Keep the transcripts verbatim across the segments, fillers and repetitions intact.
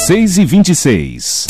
seis e vinte e seis.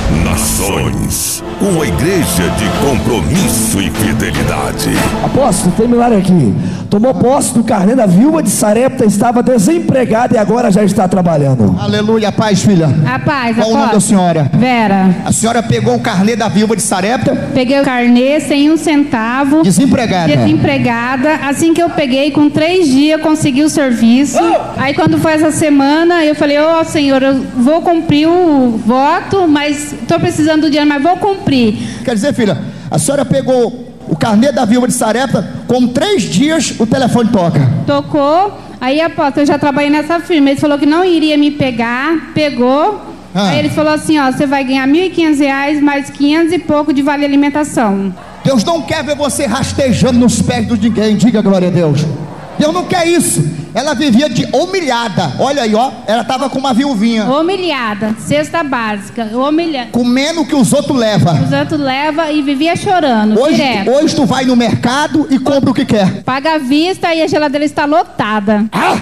Nações, uma igreja de compromisso e fidelidade. Apóstolo, tem milagre aqui. Tomou posse do carnê da viúva de Sarepta, estava desempregada e agora já está trabalhando. Aleluia, paz, filha. A paz, Qual o nome da senhora? Vera. A senhora pegou o carnê da viúva de Sarepta? Peguei o carnê sem um centavo. Desempregada. Desempregada. Assim que eu peguei, com três dias, consegui o serviço. Aí quando foi essa semana, eu falei, ô oh, Senhor, eu vou cumprir o voto, mas estou precisando do dinheiro, mas vou cumprir. Quer dizer, filha, a senhora pegou o carnê da viúva de Sarepta, com três dias o telefone toca. Tocou, aí apóstolo, eu já trabalhei nessa firma, ele falou que não iria me pegar, pegou, ah. Aí ele falou assim, ó, você vai ganhar mil e quinhentos reais, mais quinhentos e pouco de vale alimentação. Deus não quer ver você rastejando nos pés de ninguém, diga glória a Deus. Deus não quer isso. Ela vivia de humilhada. Olha aí, ó. Ela estava com uma viuvinha. Humilhada. Cesta básica. Humilhada. Comendo o que os outros levam. Os outros levam e vivia chorando. Hoje, direto. Hoje tu vai no mercado e compra o que quer. Paga à vista e a geladeira está lotada. Ah!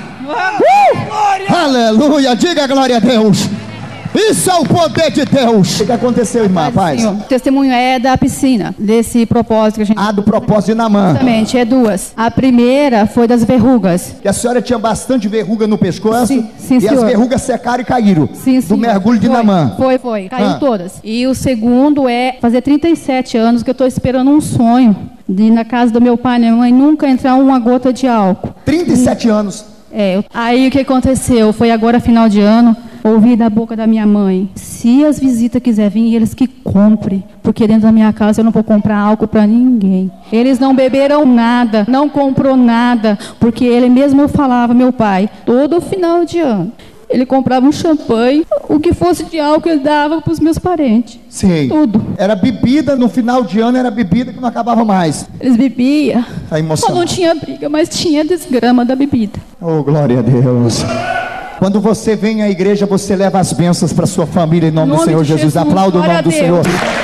Uh! Aleluia. Diga glória a Deus. Isso é o poder de Deus. O que aconteceu, irmã? Paz? O testemunho é da piscina, desse propósito que a gente... Ah, do propósito de Naamã. Exatamente, é duas. A primeira foi das verrugas. Que a senhora tinha bastante verruga no pescoço. Sim, sim, e senhor. as verrugas secaram e caíram. Sim, sim. Do mergulho de foi, Naamã. Foi, foi. Caiu ah. todas. E o segundo é fazer trinta e sete anos que eu estou esperando um sonho de ir na casa do meu pai e minha mãe nunca entrar uma gota de álcool. trinta e sete anos. É, eu... aí o que aconteceu? Foi agora final de ano. Ouvi da boca da minha mãe, se as visitas quiserem vir, eles que comprem, porque dentro da minha casa eu não vou comprar álcool para ninguém. Eles não beberam nada, não comprou nada, porque ele mesmo falava, meu pai, todo final de ano, ele comprava um champanhe, o que fosse de álcool ele dava para os meus parentes. Sim. Tudo. Era bebida, no final de ano era bebida que não acabava mais. Eles bebiam, a emoção. Só não tinha briga, mas tinha desgrama da bebida. Oh, glória a Deus. Quando você vem à igreja, você leva as bênçãos para sua família em nome, nome do Senhor Jesus. Jesus. Aplauda o nome do Senhor.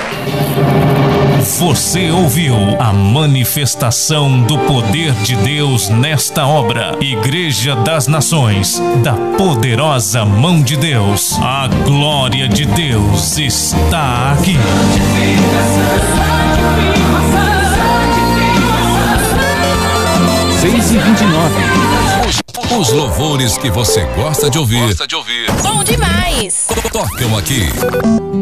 Você ouviu a manifestação do poder de Deus nesta obra. Igreja das Nações, da poderosa mão de Deus. A glória de Deus está aqui. seis e vinte e nove. Os louvores que você gosta de ouvir. Gosta de ouvir. Bom demais. Tocam aqui.